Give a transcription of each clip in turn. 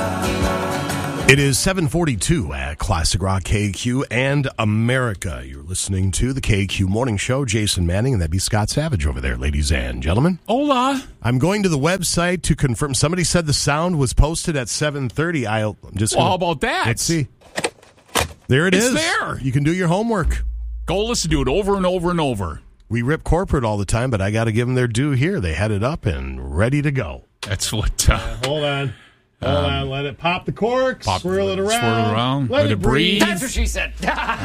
It is 7:42 at Classic Rock KQ and America. You're listening to the KQ Morning Show. Jason Manning, and that'd be Scott Savage over there, ladies and gentlemen. Hola. I'm going to the website to confirm. Somebody said the sound was posted at 7:30. I'm just. Well, how about that? Let's see. There it is. It's there. You can do your homework. Go listen to it over and over and over. We rip corporate all the time, but I got to give them their due here. They had it up and ready to go. That's what. Hold on. Hold on, let it pop the cork, swirl it around. Let it breathe. That's what she said.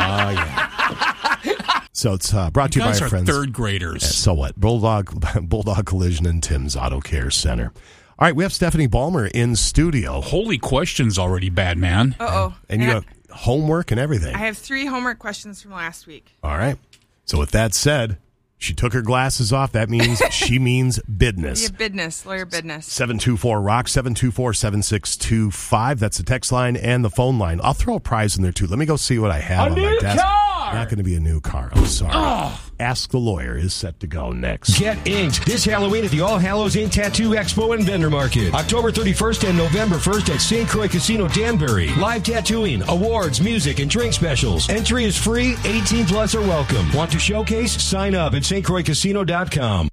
Yeah. So it's brought to you by our friends. Third graders. So what? Bulldog Collision and Tim's Auto Care Center. All right, we have Stephanie Ballmer in studio. Holy questions already, bad man. Uh-oh. And you have homework and everything. I have 3 homework questions from last week. All right. So with that said, she took her glasses off. That means she means business. Yeah, business, lawyer business. 724-ROCK, 724-7625. That's the text line and the phone line. I'll throw a prize in there, too. Let me go see what I have on my desk. Not going to be a new car. I'm sorry. Ask the Lawyer is set to go next. Get inked this Halloween at the All Hallows Ink Tattoo Expo and Vendor Market. October 31st and November 1st at St. Croix Casino, Danbury. Live tattooing, awards, music, and drink specials. Entry is free. 18 plus are welcome. Want to showcase? Sign up at stcroixcasino.com.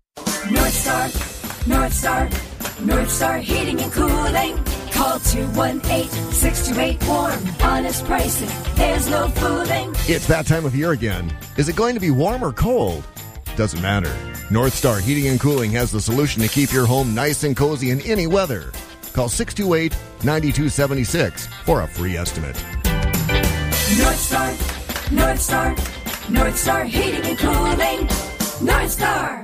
North Star Heating and Cooling. Call 218-628-WARM. Honest pricing, there's no fooling. It's that time of year again. Is it going to be warm or cold? Doesn't matter. North Star Heating and Cooling has the solution to keep your home nice and cozy in any weather. Call 628-9276 for a free estimate. North Star Heating and Cooling. North Star.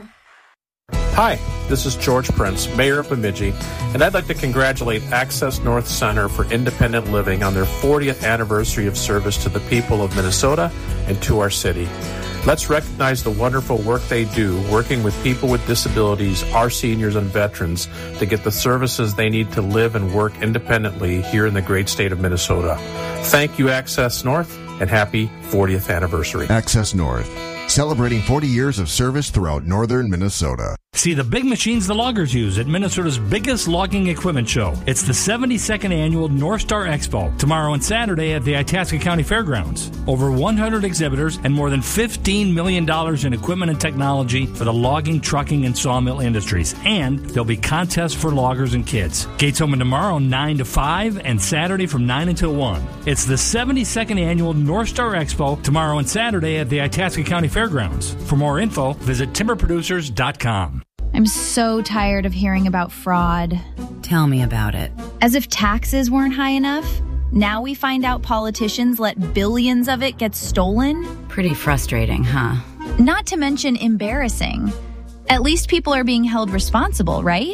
Hi, this is George Prince, Mayor of Bemidji, and I'd like to congratulate Access North Center for Independent Living on their 40th anniversary of service to the people of Minnesota and to our city. Let's recognize the wonderful work they do working with people with disabilities, our seniors, and veterans to get the services they need to live and work independently here in the great state of Minnesota. Thank you, Access North, and happy 40th anniversary. Access North, celebrating 40 years of service throughout northern Minnesota. See the big machines the loggers use at Minnesota's biggest logging equipment show. It's the 72nd annual North Star Expo, tomorrow and Saturday at the Itasca County Fairgrounds. Over 100 exhibitors and more than $15 million in equipment and technology for the logging, trucking, and sawmill industries. And there'll be contests for loggers and kids. Gates open tomorrow 9 to 5 and Saturday from 9 until 1. It's the 72nd annual North Star Expo, tomorrow and Saturday at the Itasca County Fairgrounds. For more info, visit timberproducers.com. I'm so tired of hearing about fraud. Tell me about it. As if taxes weren't high enough, now we find out politicians let billions of it get stolen. Pretty frustrating, huh? Not to mention embarrassing. At least people are being held responsible, right?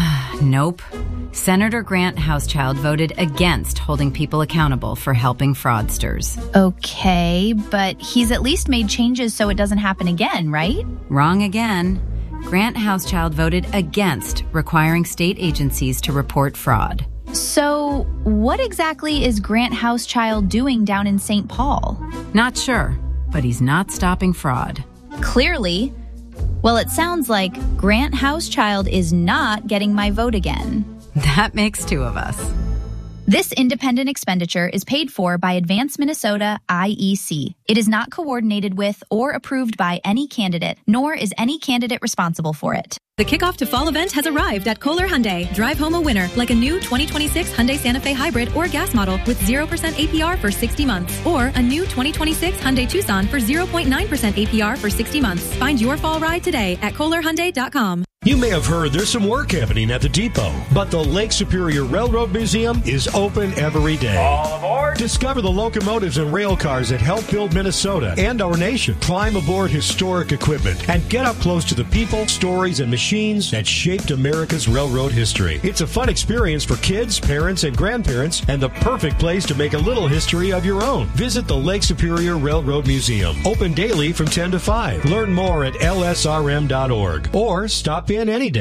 Nope. Senator Grant Housechild voted against holding people accountable for helping fraudsters. Okay, but he's at least made changes so it doesn't happen again, right? Wrong again. Grant Housechild voted against requiring state agencies to report fraud. So, what exactly is Grant Housechild doing down in St. Paul? Not sure, but he's not stopping fraud. Clearly. Well, it sounds like Grant Housechild is not getting my vote again. That makes 2 of us. This independent expenditure is paid for by Advance Minnesota IEC. It is not coordinated with or approved by any candidate, nor is any candidate responsible for it. The kickoff to fall event has arrived at Kohler Hyundai. Drive home a winner, like a new 2026 Hyundai Santa Fe Hybrid or gas model with 0% APR for 60 months. Or a new 2026 Hyundai Tucson for 0.9% APR for 60 months. Find your fall ride today at KohlerHyundai.com. You may have heard there's some work happening at the depot, but the Lake Superior Railroad Museum is open every day. All aboard! Discover the locomotives and rail cars that help build Minnesota and our nation. Climb aboard historic equipment and get up close to the people, stories, and machines that shaped America's railroad history. It's a fun experience for kids, parents, and grandparents, and the perfect place to make a little history of your own. Visit the Lake Superior Railroad Museum. Open daily from 10 to 5. Learn more at lsrm.org or stop in any day.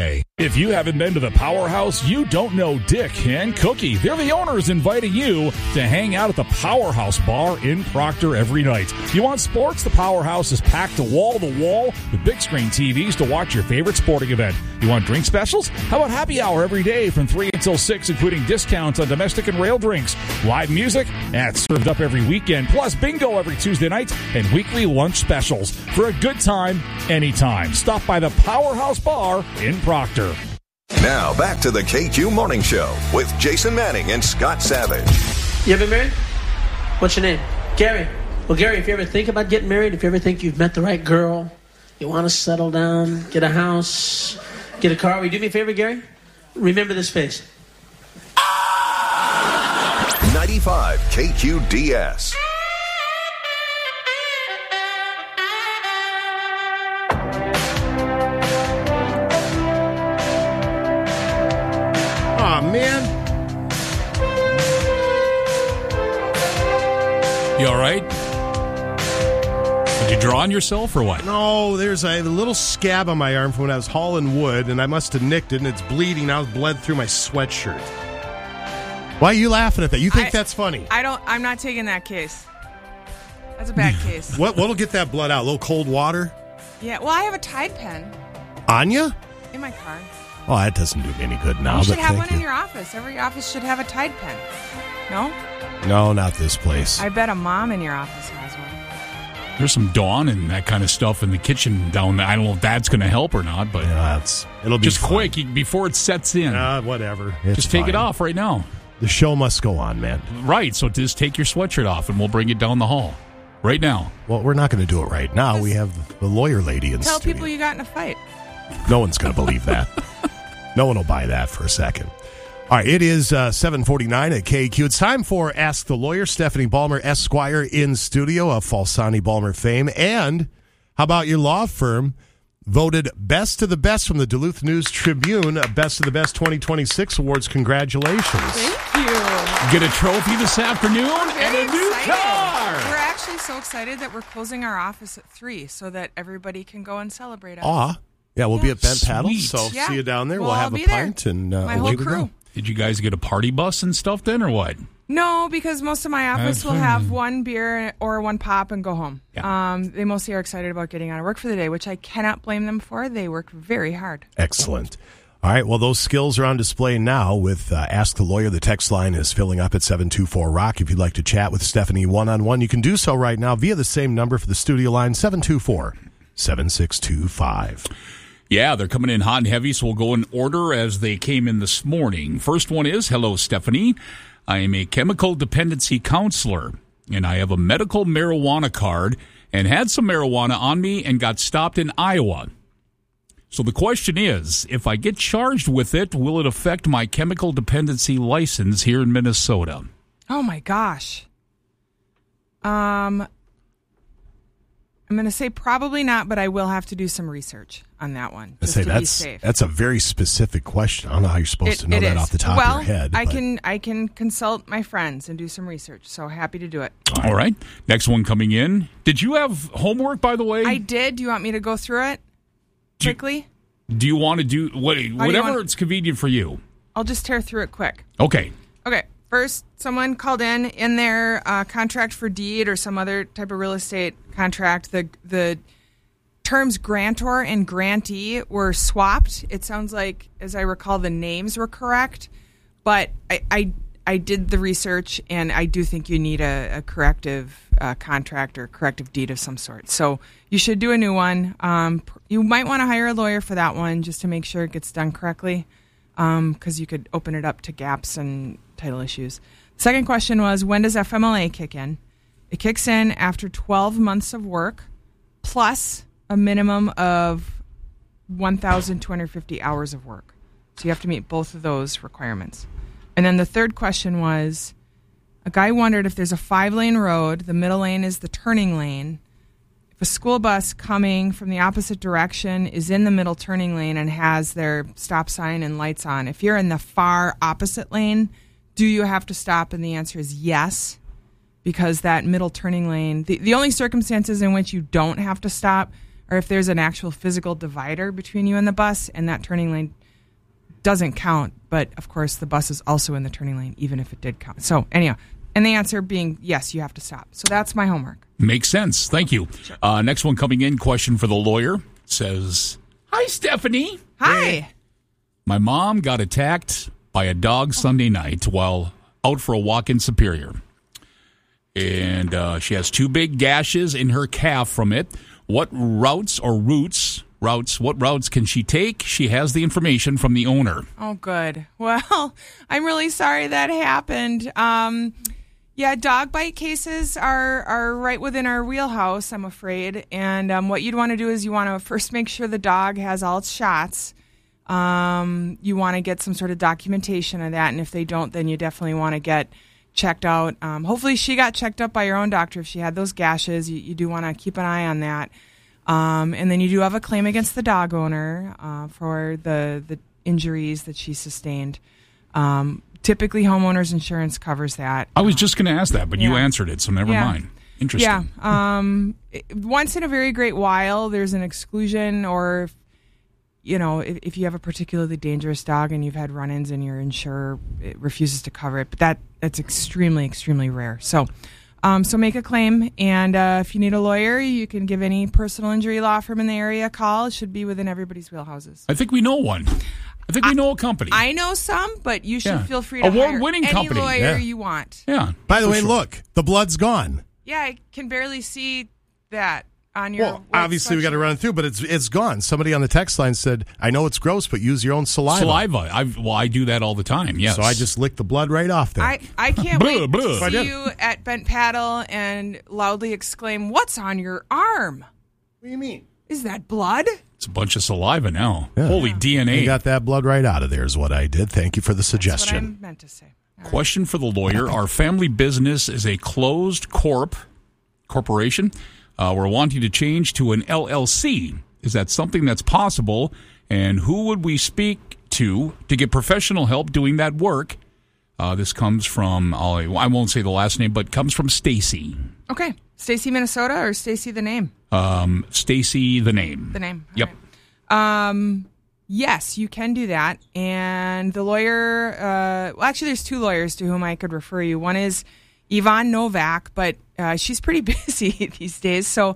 If you haven't been to the Powerhouse, you don't know Dick and Cookie. They're the owners inviting you to hang out at the Powerhouse Bar in Proctor every night. You want sports? The Powerhouse is packed to wall-to-wall with big screen TVs to watch your favorite sporting event. You want drink specials? How about happy hour every day from 3 until 6, including discounts on domestic and rail drinks? Live music? That's served up every weekend, plus bingo every Tuesday night and weekly lunch specials. For a good time, anytime. Stop by the Powerhouse Bar in Proctor. Now, back to the KQ Morning Show with Jason Manning and Scott Savage. You ever married? What's your name? Gary. Well, Gary, if you ever think about getting married, if you ever think you've met the right girl, you want to settle down, get a house, get a car, will you do me a favor, Gary? Remember this face. 95 KQDS. Man. You all right? Did you draw on yourself or what? No, there's a little scab on my arm from when I was hauling wood, and I must have nicked it, and it's bleeding. Now it's bled through my sweatshirt. Why are you laughing at that? You think that's funny? I'm not taking that case. That's a bad case. What'll get that blood out? A little cold water? Yeah, well, I have a Tide pen. On you? In my car. Oh, that doesn't do me any good now. You should have one in your office. Every office should have a Tide pen. No? No, not this place. I bet a mom in your office has one. There's some Dawn and that kind of stuff in the kitchen down there. I don't know if that's going to help or not, but it'll be just fine. quick before it sets in. Whatever. Just take it off right now. The show must go on, man. Right, so just take your sweatshirt off and we'll bring it down the hall right now. Well, we're not going to do it right now. We have the lawyer lady in Tell studio. people you got in a fight. No one's going to believe that. No one will buy that for a second. All right, it is 7:49 at KQ. It's time for Ask the Lawyer. Stephanie Ballmer, Esquire, in studio of Falsani Ballmer fame. And how about your law firm? Voted Best of the Best from the Duluth News Tribune, Best of the Best 2026 Awards. Congratulations. Thank you. Get a trophy this afternoon and a new car. We're actually so excited that we're closing our office at 3 so that everybody can go and celebrate us. Aw. Yeah, we'll be at Bent Paddle, so Yeah. see you down there. Well, We'll I'll have a be there. pint and My whole away we crew. go. Did you guys get a party bus and stuff then, or what? No, because most of my office will have one beer or one pop and go home. Yeah. They mostly are excited about getting out of work for the day, which I cannot blame them for. They work very hard. Excellent. All right, well, those skills are on display now with Ask the Lawyer. The text line is filling up at 724-ROCK. If you'd like to chat with Stephanie one-on-one, you can do so right now via the same number for the studio line, 724-7625. Yeah, they're coming in hot and heavy, so we'll go in order as they came in this morning. First one is, hello, Stephanie. I am a chemical dependency counselor, and I have a medical marijuana card and had some marijuana on me and got stopped in Iowa. So the question is, if I get charged with it, will it affect my chemical dependency license here in Minnesota? Oh, my gosh. I'm going to say probably not, but I will have to do some research on that one. Just to be safe. That's a very specific question. I don't know how you're supposed to know that off the top of your head. I can consult my friends and do some research, so happy to do it. All right. Next one coming in. Did you have homework, by the way? I did. Do you want me to go through it quickly? Do you want to do whatever it's convenient for you? I'll just tear through it quick. Okay. First, someone called in their contract for deed or some other type of real estate contract. The terms grantor and grantee were swapped. It sounds like, as I recall, the names were correct, but I did the research, and I do think you need a corrective contract or corrective deed of some sort. So you should do a new one. You might want to hire a lawyer for that one just to make sure it gets done correctly, because you could open it up to gaps and title issues. The second question was, when does FMLA kick in? It kicks in after 12 months of work plus a minimum of 1,250 hours of work. So you have to meet both of those requirements. And then the third question was, a guy wondered if there's a 5-lane road, the middle lane is the turning lane. If a school bus coming from the opposite direction is in the middle turning lane and has their stop sign and lights on, if you're in the far opposite lane, do you have to stop? And the answer is yes, because that middle turning lane, the only circumstances in which you don't have to stop are if there's an actual physical divider between you and the bus, and that turning lane doesn't count. But, of course, the bus is also in the turning lane, even if it did count. So, anyhow, and the answer being, yes, you have to stop. So that's my homework. Makes sense. Thank you. Sure. Next one coming in, question for the lawyer, says, hi, Stephanie. Hi. My mom got attacked by a dog Sunday night while out for a walk in Superior. And she has 2 big gashes in her calf from it. What routes can she take? She has the information from the owner. Oh, good. Well, I'm really sorry that happened. Yeah, dog bite cases are right within our wheelhouse, I'm afraid. And what you'd want to do is you want to first make sure the dog has all its shots. You want to get some sort of documentation of that. And if they don't, then you definitely want to get checked out. Hopefully she got checked up by your own doctor if she had those gashes. You do want to keep an eye on that. And then you do have a claim against the dog owner for the injuries that she sustained. Typically, homeowners insurance covers that. I was just going to ask that, but you answered it, so never mind. Interesting. Yeah. Once in a very great while, there's an exclusion, or if you have a particularly dangerous dog and you've had run-ins and your insurer refuses to cover it, but that's extremely, extremely rare. So make a claim, and if you need a lawyer, you can give any personal injury law firm in the area a call. It should be within everybody's wheelhouses. I think we know one. I think we know a company. I know some, but you should feel free to award-winning hire any company. lawyer you want. Yeah. By the way, look, the blood's gone. Yeah, I can barely see that on your. Well, obviously we got to run through, but it's gone. Somebody on the text line said, "I know it's gross, but use your own saliva." I do that all the time. Yes. So I just licked the blood right off there. I can't wait to see you at Bent Paddle and loudly exclaim, "What's on your arm?" What do you mean? Is that blood? It's a bunch of saliva now. Yeah. Holy DNA. You got that blood right out of there is what I did. Thank you for the suggestion. That's what I meant to say. Question for the lawyer. Our family business is a closed corporation. We're wanting to change to an LLC. Is that something that's possible? And who would we speak to get professional help doing that work? This comes from, I won't say the last name, but comes from Stacy. Okay. Stacy, Minnesota, or Stacy the name? Stacy the name. The name. Yep. Right. Yes, you can do that. And the lawyer, actually there's 2 lawyers to whom I could refer you. One is Yvonne Novak, but she's pretty busy these days. So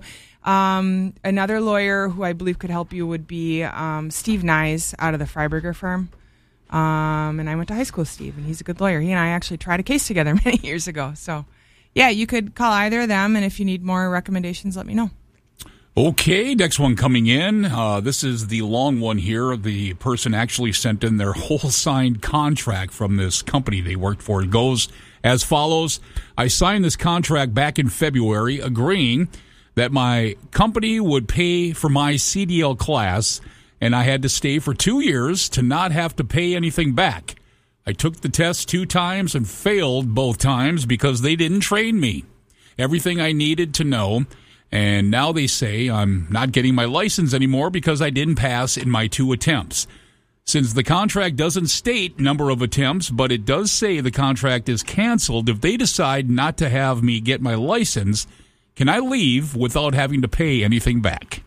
another lawyer who I believe could help you would be Steve Nyes out of the Freiberger firm. And I went to high school with Steve, and he's a good lawyer. He and I actually tried a case together many years ago. So, yeah, you could call either of them, and if you need more recommendations, let me know. Okay, next one coming in. This is the long one here. The person actually sent in their whole signed contract from this company they worked for. It goes as follows. I signed this contract back in February, agreeing that my company would pay for my CDL class, and I had to stay for 2 years to not have to pay anything back. I took the test 2 times and failed both times because they didn't train me. Everything I needed to know. And now they say I'm not getting my license anymore because I didn't pass in my 2 attempts. Since the contract doesn't state number of attempts, but it does say the contract is canceled, if they decide not to have me get my license, can I leave without having to pay anything back?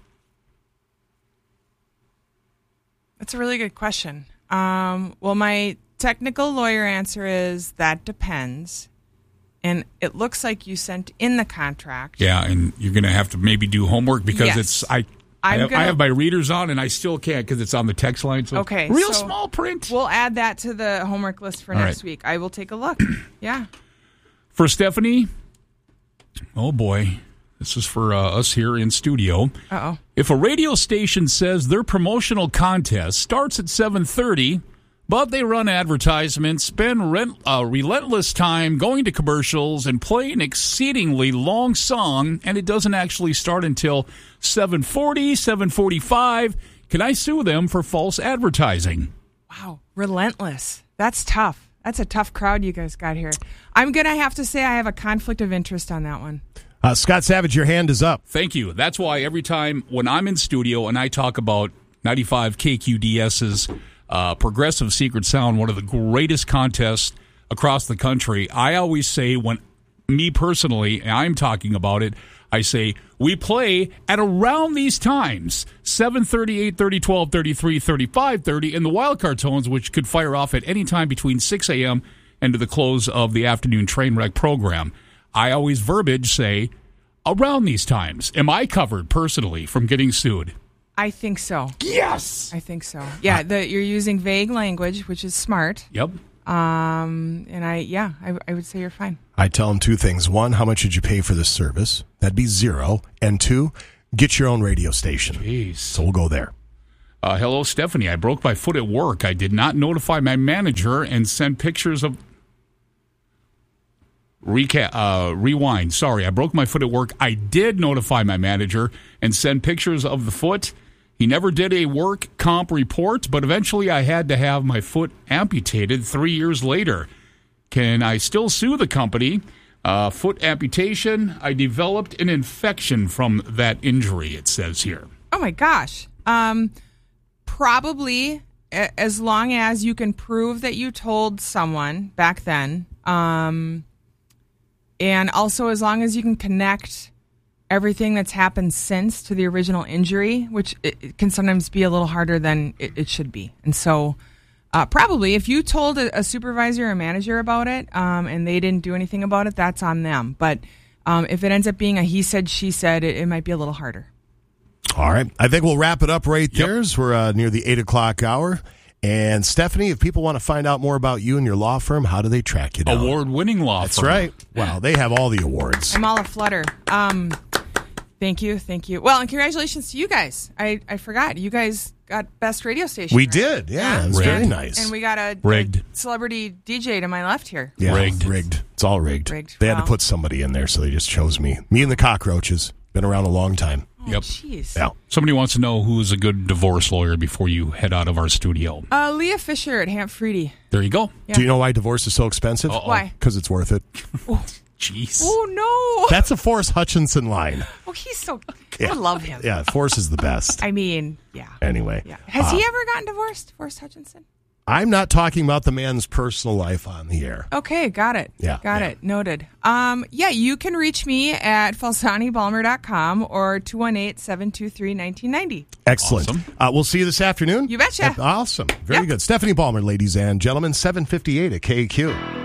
That's a really good question. Well, my technical lawyer answer is that depends. And it looks like you sent in the contract. Yeah, and you're going to have to maybe do homework because yes. I have my readers on, and I still can't because it's on the text line. So okay, real small print. We'll add that to the homework list for next week. I will take a look. Yeah. For Stephanie, oh boy, this is for us here in studio. Uh-oh. If a radio station says their promotional contest starts at 7:30, but they run advertisements, spend relentless time going to commercials, and play an exceedingly long song, and it doesn't actually start until 7:40, 7:45. Can I sue them for false advertising? Wow, relentless. That's tough. That's a tough crowd you guys got here. I'm going to have to say I have a conflict of interest on that one. Scott Savage, your hand is up. Thank you. That's why every time when I'm in studio and I talk about 95 KQDS's Progressive Secret Sound, one of the greatest contests across the country, I always say when me personally, and I'm talking about it, I say we play at around these times, 7:30, 8:30, 12:30, 3:30, 5:30, and the wildcard tones, which could fire off at any time between 6 a.m. and to the close of the afternoon train wreck program. I always verbiage say around these times. Am I covered personally from getting sued? I think so. Yes! I think so. Yeah, you're using vague language, which is smart. Yep. And I would say you're fine. I tell them two things. One, how much did you pay for this service? That'd be 0. And 2, get your own radio station. Jeez. So we'll go there. Hello, Stephanie. I broke my foot at work. I did not notify my manager and send pictures of... Rewind. Sorry, I broke my foot at work. I did notify my manager and send pictures of the foot. He never did a work comp report, but eventually I had to have my foot amputated 3 years later. Can I still sue the company? Foot amputation. I developed an infection from that injury, it says here. Oh, my gosh. Probably, as long as you can prove that you told someone back then, and also as long as you can connect everything that's happened since to the original injury, which it can sometimes be a little harder than it should be. And so probably if you told a supervisor or a manager about it and they didn't do anything about it, that's on them. But if it ends up being a he said, she said, it might be a little harder. All right. I think we'll wrap it up right there as we're near the 8 o'clock hour. And Stephanie, if people want to find out more about you and your law firm, how do they track you down? Award-winning law firm. That's right. Wow, they have all the awards. I'm all aflutter. Thank you. Well, and congratulations to you guys. I forgot. You guys got best radio station. We right? did. Yeah, it was very nice. And we got a celebrity DJ to my left here. Yeah, rigged. It's all rigged. They had to put somebody in there, so they just chose me. Me and the cockroaches. Been around a long time. Yep. Jeez. Yeah. Somebody wants to know who's a good divorce lawyer before you head out of our studio. Leah Fisher at Hamp Freedy. There you go. Yeah. Do you know why divorce is so expensive? Why? Because it's worth it. Jeez. Oh, no. That's a Forrest Hutchinson line. Oh, he's so... I love him. Yeah, Forrest is the best. I mean, yeah. Anyway. Yeah. Has he ever gotten divorced, Forrest Hutchinson? I'm not talking about the man's personal life on the air. Okay, got it. Yeah. It. Noted. You can reach me at falsanibalmer.com or 218-723-1990. Excellent. Awesome. We'll see you this afternoon. You betcha. Awesome. Very good. Stephanie Balmer, ladies and gentlemen, 7:58 at KQ.